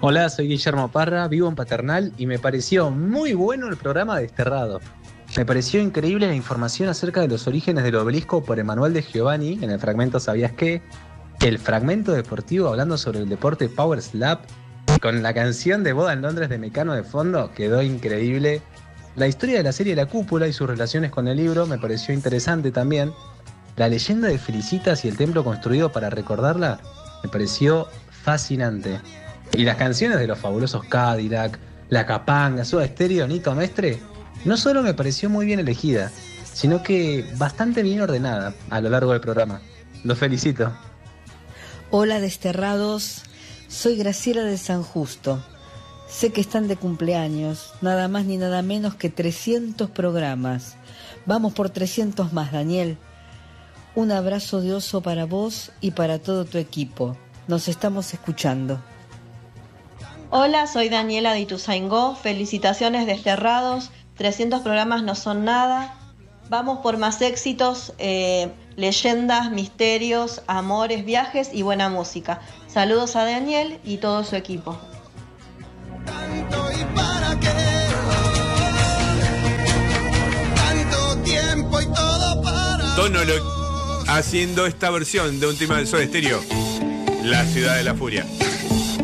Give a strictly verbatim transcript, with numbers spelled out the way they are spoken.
Hola, soy Guillermo Parra, vivo en Paternal y me pareció muy bueno el programa Desterrado. Me pareció increíble la información acerca de los orígenes del obelisco por Emanuel de Giovanni en el fragmento ¿Sabías qué? El fragmento deportivo hablando sobre el deporte Power Slap con la canción de Boda en Londres de Mecano de fondo quedó increíble. La historia de la serie La Cúpula y sus relaciones con el libro me pareció interesante también. La leyenda de Felicitas y el templo construido para recordarla me pareció fascinante. Y las canciones de los fabulosos Cadillac, La Capanga, Soda Stereo, Nito Mestre, no solo me pareció muy bien elegida, sino que bastante bien ordenada a lo largo del programa. Los felicito. Hola desterrados, soy Graciela de San Justo. Sé que están de cumpleaños, nada más ni nada menos que trescientos programas. Vamos por trescientos más, Daniel. Un abrazo de oso para vos y para todo tu equipo. Nos estamos escuchando. Hola, soy Daniela de Ituzaingó. Felicitaciones desterrados. trescientos programas no son nada. Vamos por más éxitos, eh, leyendas, misterios, amores, viajes y buena música. Saludos a Daniel y todo su equipo. Tanto y para qué, tanto tiempo y todo para Tonolo haciendo esta versión de un tema del Soda Stereo, La Ciudad de la Furia.